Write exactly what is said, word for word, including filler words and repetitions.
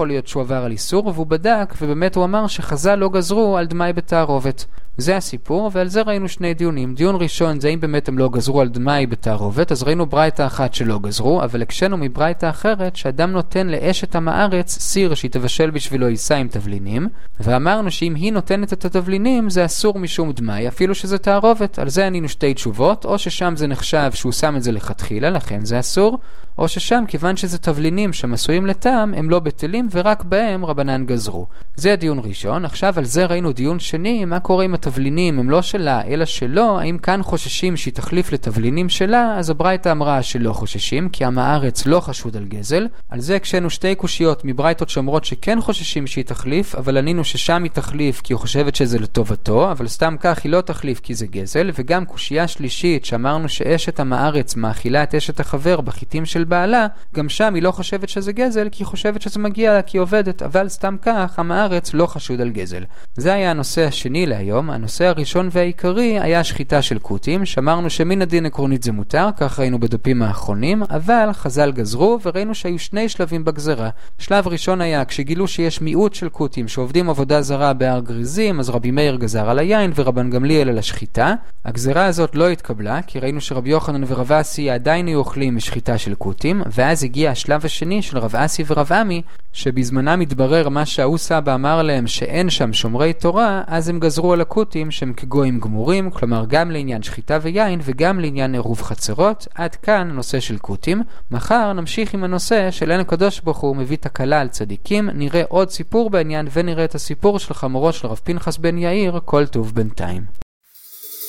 יכול להיות שהוא עבר על איסור, והוא בדק, ובאמת הוא אמר שחז"ל לא גזרו על דמאי בתערובת. זה הסיפור, ועל זה ראינו שני דיונים. דיון ראשון זה אם באמת הם לא גזרו על דמאי בתערובת, אז ראינו ברייתא אחת שלא גזרו, אבל הקשנו מברייתא אחרת שאדם נותן לאשת המארץ סיר שהיא תבשל בשבילו עיסה עם תבלינים, ואמרנו שאם היא נותנת את התבלינים זה אסור משום דמאי, אפילו שזה תערובת. על זה ענינו שתי תשובות, או ששם זה נחשב שהוא שם את זה לכתחילה, לכן זה אסור, או ששם כיוון שזה תבלינים שמסויים לטעם, הם לא בטלים ורק בהם רבנן גזרו. זה הדיון ראשון. עכשיו על זה ראינו דיון שני, מה קורה עם התבלינים, הם לא שלה אלא שלו, האם כאן חוששים שהיא תחליף לתבלינים שלה? אז הברייתא אמרה שלא חוששים, כי עם הארץ לא חשוד על גזל. על זה הקשנו שתי קושיות מברייתות שאומרות שכן חוששים שהיא תחליף, אבל ענינו ששם היא תחליף כי היא חושבת שזה לטובתו, אבל סתם כך היא לא תחליף כי זה גזל. וגם קושייה שלישית שאמרנו שאשת עם הארץ מאכילה את אשת החבר בחיטים של בעלה, גם שם היא לא חושבת שזה גזל כי היא חושבת שזה מגיע לה כי היא עובדת, אבל סתם כך עם הארץ לא חשוד על גזל. זה היה הנושא השני להיום. הנושא הראשון והעיקרי היה שחיטה של קוטים, שאמרנו שמן הדין עקרונית זה מותר, כך ראינו בדפים האחרונים, אבל חז"ל גזרו וראינו שהיו שני שלבים בגזרה. שלב ראשון היה כשגילו שיש מיעוט של קוטים שעובדים עבודה זרה בהר גריזים, אז רבי מאיר גזר על היין ורבן גמליאל על השחיטה. הגזרה הזאת לא התקבלה, כי ראינו שרבי יוחנן ורב אסי עדיין היו אוכלים משחיטה של קוטים, ואז הגיע השלב השני של רב אסי ורב עמי, שבזמנם מתברר מה שהאו סבא אמר להם שאין שם שומרי תורה, אז הם גזרו על הקוטים שהם כגויים גמורים, כלומר גם לעניין שחיטה ויין וגם לעניין עירוב חצרות. עד כאן הנושא של קוטים. מחר נמשיך עם הנושא של אין הקדוש ברוך הוא מביא תקלה על צדיקים, נראה עוד סיפור בעניין ונראה את הסיפור של חמורו של רב פנחס בן יאיר. כל טוב בינתיים.